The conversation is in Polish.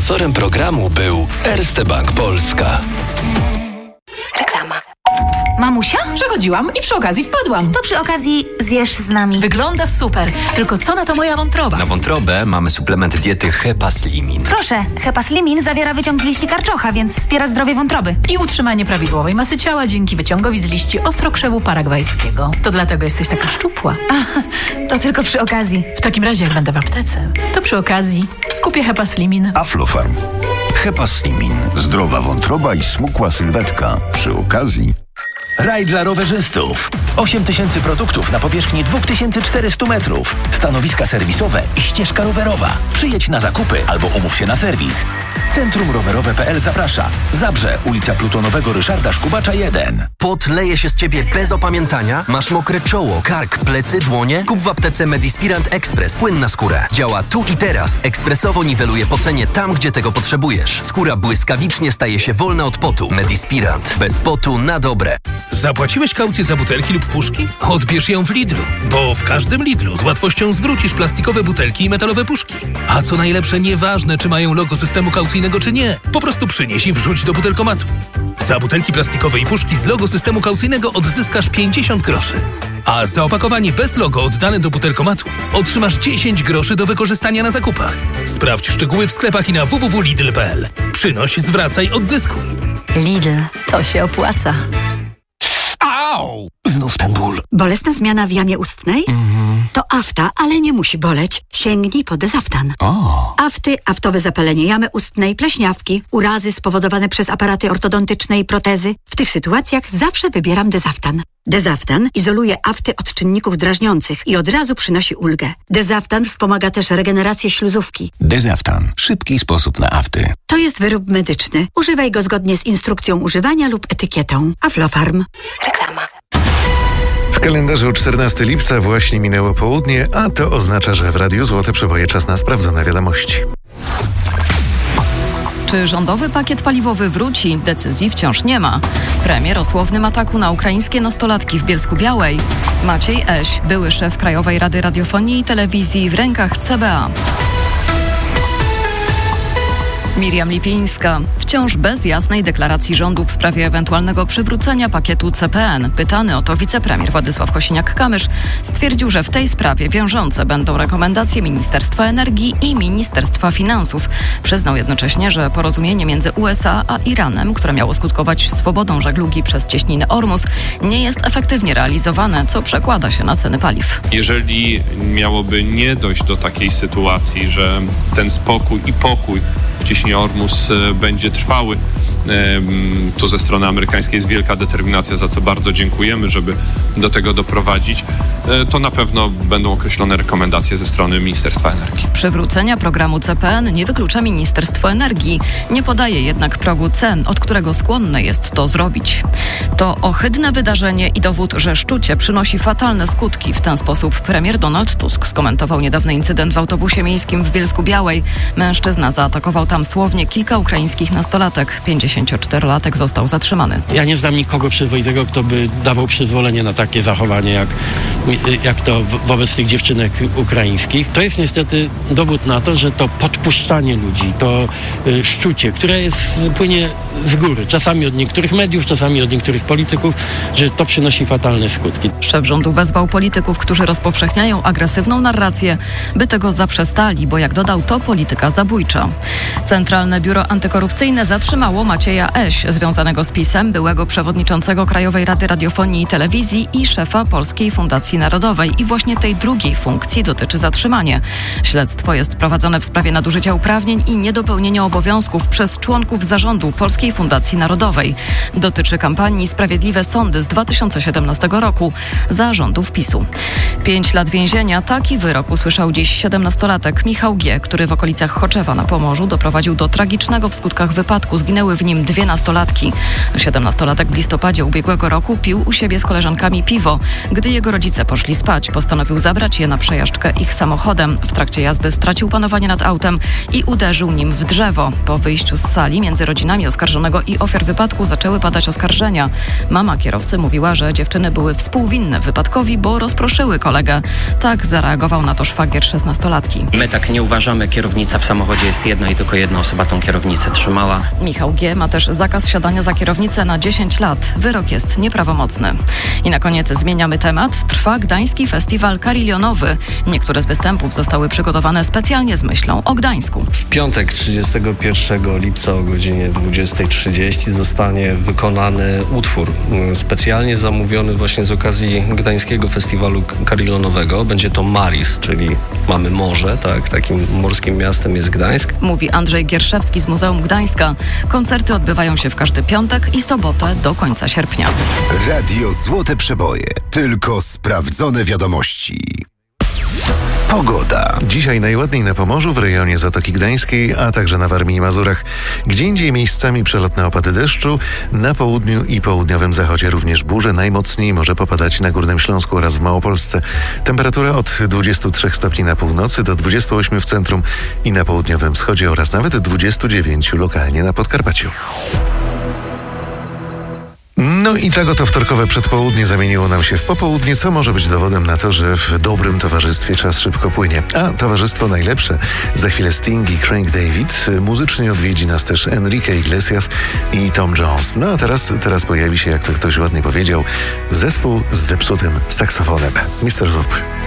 Sponsorem programu był Erste Bank Polska. Reklama. Mamusia? Przechodziłam i przy okazji wpadłam. To przy okazji zjesz z nami. Wygląda super. Tylko co na to moja wątroba? Na wątrobę mamy suplement diety Hepaslimin. Proszę, Hepaslimin zawiera wyciąg z liści karczocha, więc wspiera zdrowie wątroby. I utrzymanie prawidłowej masy ciała dzięki wyciągowi z liści ostrokrzewu paragwajskiego. To dlatego jesteś taka szczupła. To tylko przy okazji. W takim razie, jak będę w aptece, to przy okazji kupię Hepaslimin. Aflofarm. Hepaslimin. Zdrowa wątroba i smukła sylwetka. Przy okazji... Raj dla rowerzystów. 8000 produktów na powierzchni 2400 metrów. Stanowiska serwisowe i ścieżka rowerowa. Przyjedź na zakupy albo umów się na serwis. Centrum Rowerowe.pl zaprasza. Zabrze, ulica Plutonowego Ryszarda Szkubacza 1. Pot leje się z ciebie bez opamiętania? Masz mokre czoło, kark, plecy, dłonie? Kup w aptece Medispirant Express. Płyn na skórę. Działa tu i teraz. Ekspresowo niweluje pocenie tam, gdzie tego potrzebujesz. Skóra błyskawicznie staje się wolna od potu. Medispirant. Bez potu na dobre. Zapłaciłeś kaucję za butelki lub puszki? Odbierz ją w Lidlu, bo w każdym Lidlu z łatwością zwrócisz plastikowe butelki i metalowe puszki. A co najlepsze, nieważne, czy mają logo systemu kaucyjnego, czy nie. Po prostu przynieś i wrzuć do butelkomatu. Za butelki plastikowe i puszki z logo systemu kaucyjnego odzyskasz 50 groszy. A za opakowanie bez logo oddane do butelkomatu otrzymasz 10 groszy do wykorzystania na zakupach. Sprawdź szczegóły w sklepach i na www.lidl.pl. Przynoś, zwracaj, odzyskuj. Lidl, to się opłaca. Au! Znów ten ból. Bolesna zmiana w jamie ustnej? To afta, ale nie musi boleć. Sięgnij po Dezaftan. Afty, aftowe zapalenie jamy ustnej, pleśniawki, urazy spowodowane przez aparaty ortodontyczne i protezy. W tych sytuacjach zawsze wybieram Dezaftan. Dezaftan izoluje afty od czynników drażniących i od razu przynosi ulgę. Dezaftan wspomaga też regenerację śluzówki. Dezaftan. Szybki sposób na afty. To jest wyrób medyczny. Używaj go zgodnie z instrukcją używania lub etykietą. Aflofarm. Reklama. W kalendarzu 14 lipca właśnie minęło południe, a to oznacza, że w Radiu Złote Przeboje czas na sprawdzone wiadomości. Czy rządowy pakiet paliwowy wróci? Decyzji wciąż nie ma. Premier o słownym ataku na ukraińskie nastolatki w Bielsku-Białej. Maciej Eś, były szef Krajowej Rady Radiofonii i Telewizji, w rękach CBA. Miriam Lipińska. Wciąż bez jasnej deklaracji rządu w sprawie ewentualnego przywrócenia pakietu CPN. Pytany o to wicepremier Władysław Kosiniak-Kamysz stwierdził, że w tej sprawie wiążące będą rekomendacje Ministerstwa Energii i Ministerstwa Finansów. Przyznał jednocześnie, że porozumienie między USA a Iranem, które miało skutkować swobodą żeglugi przez cieśninę Ormus, nie jest efektywnie realizowane, co przekłada się na ceny paliw. Jeżeli miałoby nie dojść do takiej sytuacji, że ten spokój i pokój w cieśninie Ormus będzie trwały, to ze strony amerykańskiej jest wielka determinacja, za co bardzo dziękujemy, żeby do tego doprowadzić, to na pewno będą określone rekomendacje ze strony Ministerstwa Energii. Przywrócenia programu CPN nie wyklucza Ministerstwo Energii, nie podaje jednak progu cen, od którego skłonne jest to zrobić. To ohydne wydarzenie i dowód, że szczucie przynosi fatalne skutki. W ten sposób premier Donald Tusk skomentował niedawny incydent w autobusie miejskim w Bielsku-Białej. Mężczyzna zaatakował tam słownie kilka ukraińskich nastolatek. 54-latek został zatrzymany. Ja nie znam nikogo przyzwoitego, kto by dawał przyzwolenie na takie zachowanie, jak to wobec tych dziewczynek ukraińskich. To jest niestety dowód na to, że to podpuszczanie ludzi, to szczucie, które płynie z góry, czasami od niektórych mediów, czasami od niektórych polityków, że to przynosi fatalne skutki. Szef rządu wezwał polityków, którzy rozpowszechniają agresywną narrację, by tego zaprzestali, bo jak dodał, to polityka zabójcza. Centralne Biuro Antykorupcyjne zatrzymało Macieja Eś, związanego z PiS-em, byłego przewodniczącego Krajowej Rady Radiofonii i Telewizji i szefa Polskiej Fundacji Narodowej. I właśnie tej drugiej funkcji dotyczy zatrzymanie. Śledztwo jest prowadzone w sprawie nadużycia uprawnień i niedopełnienia obowiązków przez członków zarządu Polskiej Fundacji Narodowej. Dotyczy kampanii Sprawiedliwe Sądy z 2017 roku za rządów PiS-u. 5 lat więzienia. Taki wyrok usłyszał dziś 17-latek Michał G., który w okolicach Choczewa na Pomorzu doprowadził do tragicznego w skutkach wypadku. Zginęły w nim nim 2 nastolatki. 17-latek w listopadzie ubiegłego roku pił u siebie z koleżankami piwo. Gdy jego rodzice poszli spać, postanowił zabrać je na przejażdżkę ich samochodem. W trakcie jazdy stracił panowanie nad autem i uderzył nim w drzewo. Po wyjściu z sali między rodzinami oskarżonego i ofiar wypadku zaczęły padać oskarżenia. Mama kierowcy mówiła, że dziewczyny były współwinne wypadkowi, bo rozproszyły kolegę. Tak zareagował na to szwagier 16-latki. My tak nie uważamy. Kierownica w samochodzie jest jedna i tylko jedna osoba tą kierownicę trzymała. Michał G. ma też zakaz wsiadania za kierownicę na 10 lat. Wyrok jest nieprawomocny. I na koniec zmieniamy temat. Trwa Gdański Festiwal Carillionowy. Niektóre z występów zostały przygotowane specjalnie z myślą o Gdańsku. W piątek 31 lipca o godzinie 20:30 zostanie wykonany utwór specjalnie zamówiony właśnie z okazji Gdańskiego Festiwalu Carillionowego. Będzie to Maris, czyli mamy morze, tak? Takim morskim miastem jest Gdańsk. Mówi Andrzej Gierszewski z Muzeum Gdańska. Koncerty odbywają się w każdy piątek i sobotę do końca sierpnia. Radio Złote Przeboje. Tylko sprawdzone wiadomości. Pogoda. Dzisiaj najładniej na Pomorzu, w rejonie Zatoki Gdańskiej, a także na Warmii i Mazurach. Gdzie indziej miejscami przelotne opady deszczu. Na południu i południowym zachodzie również burze. Najmocniej może popadać na Górnym Śląsku oraz w Małopolsce. Temperatura od 23 stopni na północy do 28 w centrum i na południowym wschodzie oraz nawet 29 lokalnie na Podkarpaciu. No i tak oto wtorkowe przedpołudnie zamieniło nam się w popołudnie, co może być dowodem na to, że w dobrym towarzystwie czas szybko płynie. A towarzystwo najlepsze. Za chwilę Sting i Craig David. Muzycznie odwiedzi nas też Enrique Iglesias i Tom Jones. No a teraz pojawi się, jak to ktoś ładnie powiedział, zespół z zepsutym saksofonem. Mr. Zup.